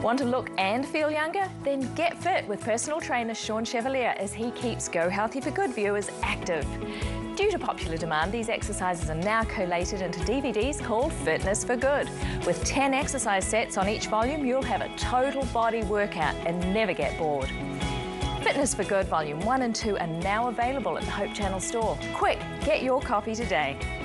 Want to look and feel younger? Then get fit with personal trainer Sean Chevalier as he keeps Go Healthy for Good viewers active. Due to popular demand, these exercises are now collated into DVDs called Fitness for Good. With 10 exercise sets on each volume, you'll have a total body workout and never get bored. Fitness for Good Volume 1 and 2 are now available at the Hope Channel store. Quick, get your copy today.